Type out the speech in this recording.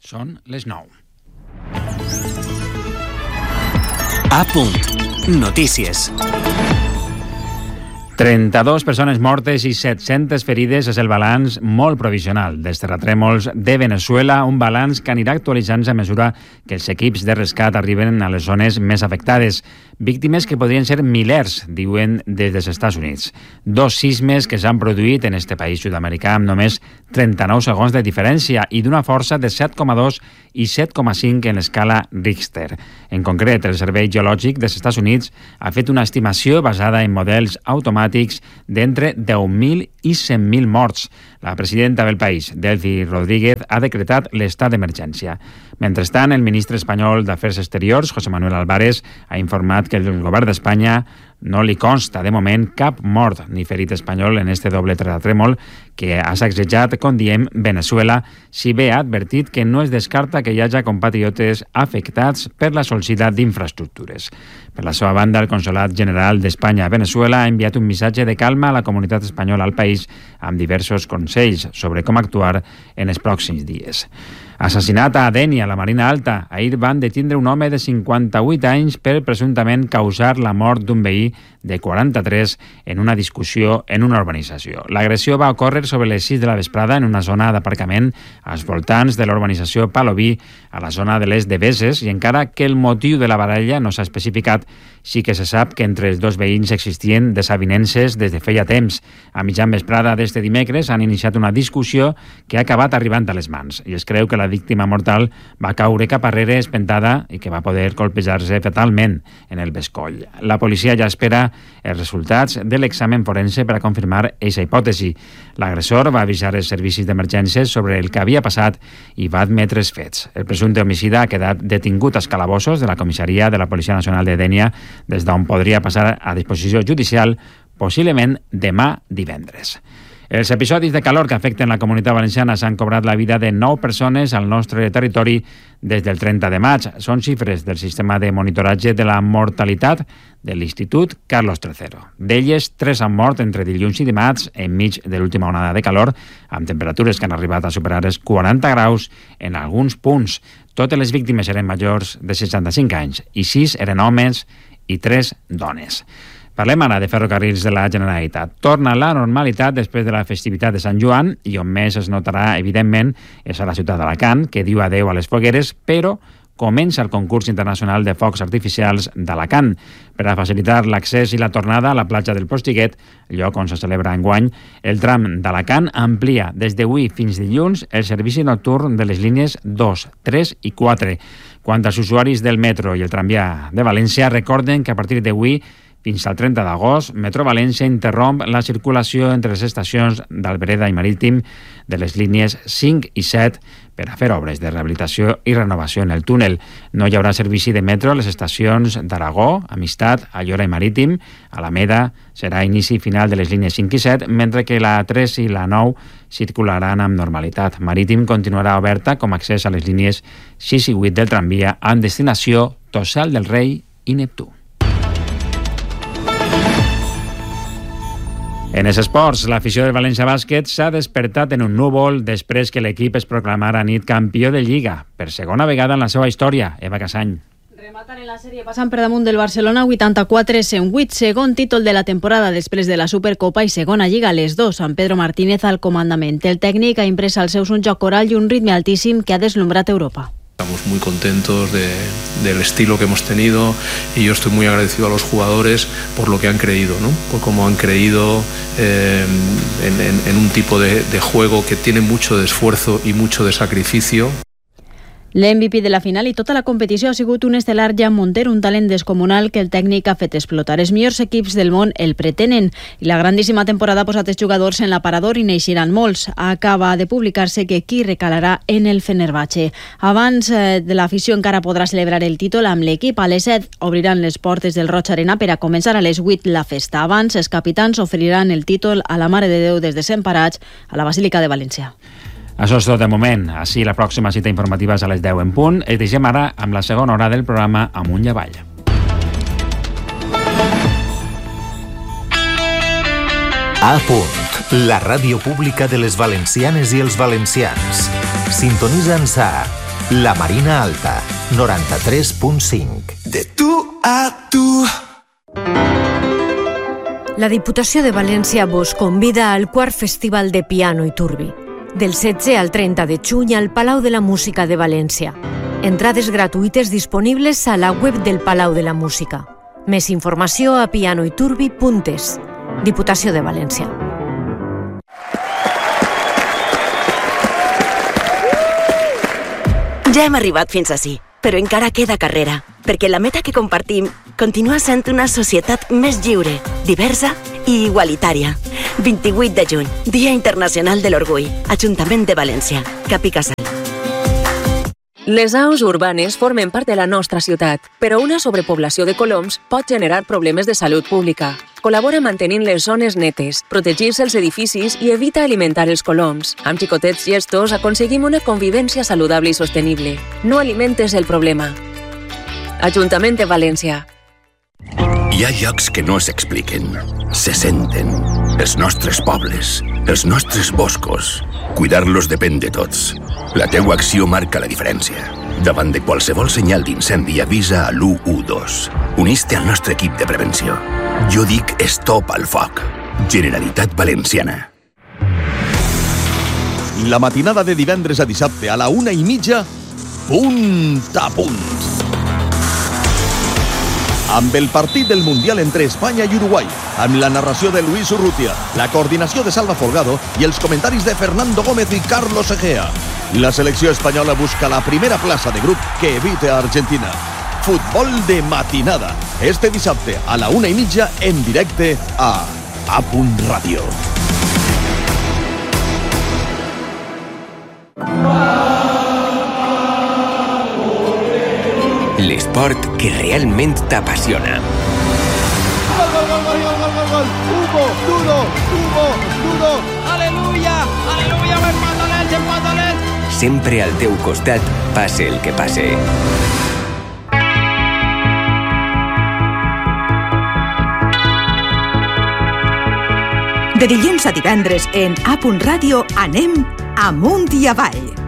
Són les 9. A punt. Notícies. 32 persones mortes i 700 ferides és el balanç molt provisional dels terratrèmols de Venezuela, un balanç que anirà actualitzant-se a mesura que els equips de rescat arriben a les zones més afectades. Víctimes que podrien ser milers, diuen des dels Estats Units. 2 sismes que s'han produït en este país sud-americà amb només 39 segons de diferència i d'una força de 7,2 i 7,5 en l'escala Richter. En concret, el Servei Geològic dels Estats Units ha fet una estimació basada en models automàtics d'entre 10.000 i 100.000 morts. La presidenta del país, Delcy Rodríguez, ha decretat l'estat d'emergència. Mentrestant, el ministre espanyol d'Afers Exteriors, José Manuel Álvarez, ha informat que el govern d'Espanya no li consta de moment cap mort ni ferit espanyol en este doble terratrèmol que ha sacsejat, com diem, Venezuela, si bé ha advertit que no es descarta que hi hagi compatriotes afectats per la solicitud d'infraestructures. Per la seva banda, el Consolat General d'Espanya a Venezuela ha enviat un missatge de calma a la comunitat espanyola al país amb diversos consells sobre com actuar en els pròxims dies. Assassinat a Dénia, a la Marina Alta. Ahir van detindre un home de 58 anys per presumptament causar la mort d'un veí de 43 en una discussió en una urbanització. L'agressió va ocórrer sobre les 6 de la vesprada en una zona d'aparcament als voltants de la urbanització Paloví, a la zona de les Deveses, i encara que el motiu de la baralla no s'ha especificat, sí que se sap que entre els dos veïns existien desavinences des de feia temps. A mitjan vesprada d'este dimecres han iniciat una discussió que ha acabat arribant a les mans i es creu que la víctima mortal va caure cap arrere espentada i que va poder colpejar-se fatalment en el bescoll. La policia ja espera els resultats de l'examen forense per a confirmar aquesta hipòtesi. L'agressor va avisar els servicis d'emergències sobre el que havia passat i va admetre els fets. El presumpte homicida ha quedat detingut als calabossos de la comissaria de la Policia Nacional de Dénia, des d'on podria passar a disposició judicial possiblement demà divendres. Els episodis de calor que afecten la comunitat valenciana s'han cobrat la vida de 9 persones al nostre territori des del 30 de maig. Són xifres del sistema de monitoratge de la mortalitat de l'Institut Carlos III. D'elles, 3 han mort entre dilluns i dimarts enmig de l'última onada de calor, amb temperatures que han arribat a superar els 40 graus en alguns punts. Totes les víctimes eren majors de 65 anys i 6 eren homes i 3 dones. Parlem ara de ferrocarrils de la Generalitat. Torna a la normalitat després de la festivitat de Sant Joan i on més es notarà, evidentment, és a la ciutat d'Alacant, que diu adeu a les fogueres, però comença el concurs internacional de focs artificials d'Alacant. Per a facilitar l'accés i la tornada a la platja del Postiguet, lloc on se celebra enguany, el tram d'Alacant amplia des d'avui fins dilluns el servici nocturn de les línies 2, 3 i 4. Quant als usuaris del metro i el tramvia de València, recorden que a partir d'avui fins al 30 d'agost, Metro València interromp la circulació entre les estacions d'Albereda i Marítim de les línies 5 i 7 per a fer obres de rehabilitació i renovació en el túnel. No hi haurà servici de metro a les estacions d'Aragó, Amistat, Allora i Marítim. Alameda serà inici final de les línies 5 i 7, mentre que la 3 i la 9 circularan amb normalitat. Marítim continuarà oberta com a accés a les línies 6 i 8 del tramvia amb destinació Tossal del Rei i Neptú. En els esports, l'afició del València Bàsquet s'ha despertat en un núvol després que l'equip es proclamara a nit campió de Lliga, per segona vegada en la seva història. Eva Casany. Rematen en la sèrie passant per damunt del Barcelona 84-108, segon títol de la temporada després de la Supercopa i segona Lliga, les dos, amb Pedro Martínez al comandament. El tècnic ha imprès als seus un joc coral i un ritme altíssim que ha deslumbrat Europa. Estamos muy contentos del estilo que hemos tenido y yo estoy muy agradecido a los jugadores por lo que han creído, ¿no? Por cómo han creído en un tipo de juego que tiene mucho de esfuerzo y mucho de sacrificio. L'MVP de la final i tota la competició ha sigut un estel·lar Jan Monter, un talent descomunal que el tècnic ha fet explotar. Els millors equips del món el pretenen i la grandíssima temporada ha posat els jugadors en l'aparador i n'eixiran molts. Acaba de publicar-se que qui recalarà en el Fenerbahçe. Abans de l'afició encara podrà celebrar el títol amb l'equip. A les 7 obriran les portes del Roig Arena per a començar a les 8 la festa. Abans, els capitans oferiran el títol a la Mare de Déu des de Semparats a la Basílica de València. Això és tot de moment. Així, la pròxima cita informativa és a les 10 en punt. Es deixem ara amb la segona hora del programa Amunt i Avall. A punt, la ràdio pública de les valencianes i els valencians. Sintonitza'ns a La Marina Alta, 93.5. De tu a tu. La Diputació de València vos convida al quart Festival de Piano i Turbi, del 16 al 30 de juny al Palau de la Música de València. Entrades gratuïtes disponibles a la web del Palau de la Música. Més informació a pianoiturbi.es. Diputació de València. Ja hem arribat fins ací, però encara queda carrera, perquè la meta que compartim continua sent una societat més lliure, diversa i igualitària. 28 de juny, Dia Internacional de l'Orgull, Ajuntament de València, Cap i Casal. Les aus urbanes formen part de la nostra ciutat, però una sobrepoblació de coloms pot generar problemes de salut pública. Col·labora mantenint les zones netes, protegir-se els edificis i evita alimentar els coloms. Amb xicotets gestos aconseguim una convivència saludable i sostenible. No alimentes el problema. Ajuntament de València. Hi ha llocs que no s'expliquen, se senten. Els nostres pobles, els nostres boscos. Cuidar-los depèn de tots. La teua acció marca la diferència. Davant de qualsevol senyal d'incendi avisa a l'112. Unís-te al nostre equip de prevenció. Jo dic stop al foc. Generalitat Valenciana. La matinada de divendres a dissabte a la 1:30, punt a punt. Amb el partit del Mundial entre Espanya i Uruguai, amb la narració de Luis Urrutia, la coordinació de Salva Folgado i els comentaris de Fernando Gómez i Carlos Egea. La selecció espanyola busca la primera plaça de grup que evite a Argentina. Futbol de matinada, este dissabte a la 1:30 en directe a Punt Ràdio. L'esport que realment t'apassiona. Gol, gol, gol, gol, gol, gol, gol. Hugo, duro. Aleluya, empatolets. Sempre al teu costat, passe el que passe. De dilluns a divendres en A Punt Ràdio anem amunt i avall.